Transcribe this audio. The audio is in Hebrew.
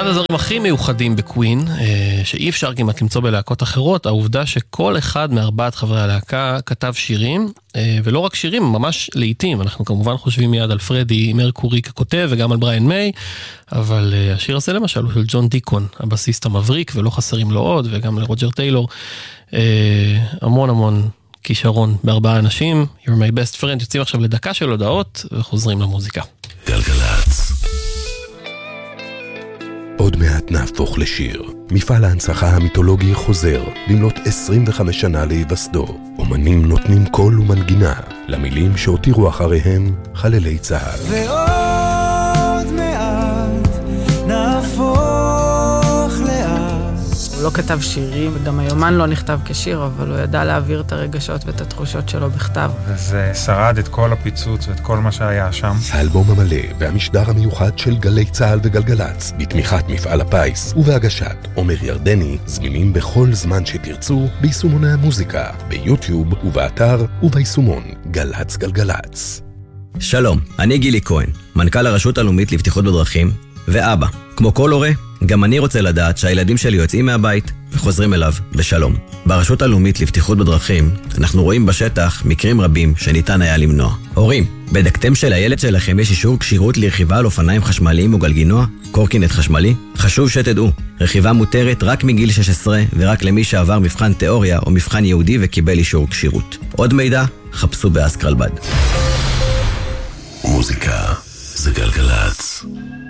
אחד הדברים הכי מיוחדים בקווין, שאי אפשר כמעט למצוא בלהקות אחרות, העובדה שכל אחד מארבעת חברי הלהקה כתב שירים, ולא רק שירים, ממש לעיתים. אנחנו כמובן חושבים מיד על פרדי מרקורי ככותב, וגם על בריין מיי, אבל השיר הזה למשל הוא של ג'ון דיקון, הבסיסט המבריק, ולא חסרים לו עוד, וגם לרוג'ר טיילור, המון כישרון בארבעה אנשים. You're my best friend. יוצאים עכשיו לדקה של הודעות, וחוזרים למוזיקה. גלגלץ. עוד מעט נהפוך לשיר. מפעל ההנצחה המיתולוגי חוזר, במלות 25 שנה להיווסדו. אומנים נותנים קול ומנגינה, למילים שהותירו אחריהם חללי צה"ל. ועוד מעט נהפוך לאט. הוא לא כתב שירים, וגם היומן לא נכתב כשיר, אבל הוא ידע להעביר את הרגשות ואת התחושות שלו בכתב. וזה שרד את כל הפיצוץ ואת כל מה שהיה שם. האלבום המלא והמשדר המיוחד של גלי צה"ל וגלגלץ, בתמיכת מפעל הפיס ובהגשת עומר ירדני, זמינים בכל זמן שתרצו ביישומוני המוזיקה, ביוטיוב ובאתר וביישומון גלץ גלגלץ. שלום, אני גילי כהן, מנכ"ל הרשות הלאומית לבטיחות בדרכים ואבא. כמו כל הורה, גם אני רוצה לדעת שהילדים שלי יוצאים מהבית וחוזרים אליו בשלום. ברשות הלאומית לבטיחות בדרכים אנחנו רואים בשטח מקרים רבים שניתן היה למנוע. הורים, בדקתם שלילד שלכם יש אישור כשירות לרכיבה על אופניים חשמליים או גלגינוע, קורקינט חשמלי? חשוב שתדעו, רכיבה מותרת רק מגיל 16 ורק למי שעבר מבחן תיאוריה או מבחן יהודי וקיבל אישור כשירות. עוד מידע, חפשו באסקרלבד. מוזיקה זה גלגלץ.